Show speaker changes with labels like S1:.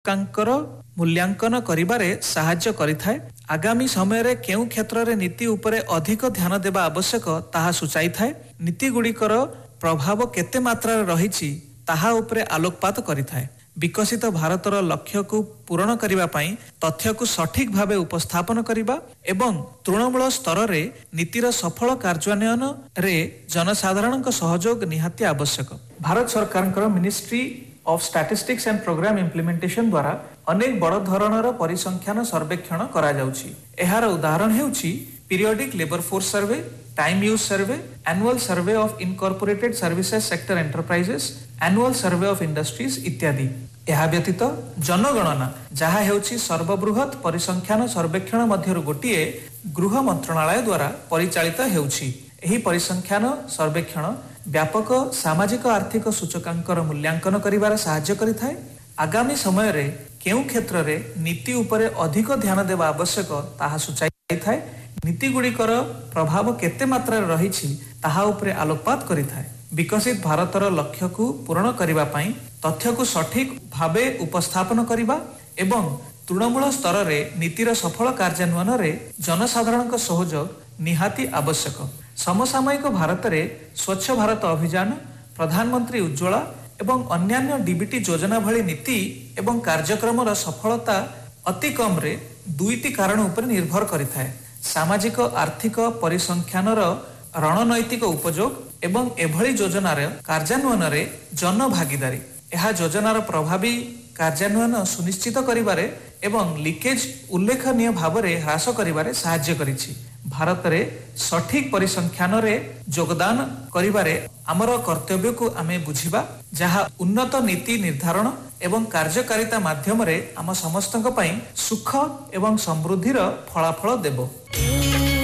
S1: Conquer मूल्यांकन करिबारे साहाय्य करिथाय। आगामी समय रे केउ क्षेत्र रे नीति उपरे अधिक ध्यान देबा आवश्यक ताहा सूचाई थाए। नीति गुड़िकर प्रभाव केते मात्रा रे रहिछि ताहा उपरे आलोकपात करिथाय। विकसित भारतर लक्ष्य को पूरण करिबा पई तथ्य को सठिक भावे उपस्थापन करिबा एवं तृणमूल स्तर रे नीतिर सफल कार्यान्वयन रे जनसाधारण सहयोग निहाती आवश्यक। भारत सरकार ministry of statistics and programme implementation द्वारा अनेक बड़ धरणर परिसंख्यान सर्वेक्षण करा जाउछि। एहार उदाहरण हेउछि periodic labour force survey, time use survey, annual survey of incorporated services sector enterprises, annual survey of industries इत्यादि। एहा व्यतीत जनगणना जहा हेउछि सर्वबृहत परिसंख्यान सर्वेक्षण मध्यरु गोटिए गृह मंत्रणालय द्वारा परिचालित हेउछि। एही परिसंख्यान सर्वेक्षण व्यापक सामाजिक आर्थिक सूचकांकर मूल्यांकन करिबार साहाय्य करिथाय। आगामी समय रे केउ क्षेत्र रे नीति उपरे अधिक ध्यान देबा आवश्यक ताहा सूचाई थाए। नीति गुड़िकर प्रभाव केते मात्रा रे रहिछि ताहा उपरे आलोकपात करिथाय। विकसित भारतर लक्ष्य को पूर्ण करिबा पई तथ्य को सठिक भावे उपस्थापन करिबा एवं तृणमूल स्तर रे नीतिर सफल कार्यान्वयन रे जनसाधारण सहयोग निहाती आवश्यक। समसामयिक भारत रे स्वच्छ भारत अभियान, प्रधानमंत्री उज्ज्वला एवं अन्यान्य डीबीटी योजना भली नीति एवं कार्यक्रम सफलता अति कम रे दुईटी कारण उपर निर्भर करिथाय। सामाजिक आर्थिक परिसंख्यानर रणनैतिक उपयोग एवं एभली योजनार कार्यान्वयन रे जन भागीदारी। यह योजनार प्रभावी कार्यान्वयन सुनिश्चित करिबारे एवं लीकेज उल्लेखनीय भाव रे ह्रास करिबारे साहाय्य करिछि। भारत रे सठिक परिसंख्यान रे योगदान करिबारे आमर कर्तव्य को आमे बुझिबा, जहा उन्नत नीति निर्धारण एवं कार्यकारिता माध्यम रे आम समस्तक पई सुख एवं समृद्धिर फलाफल देबो।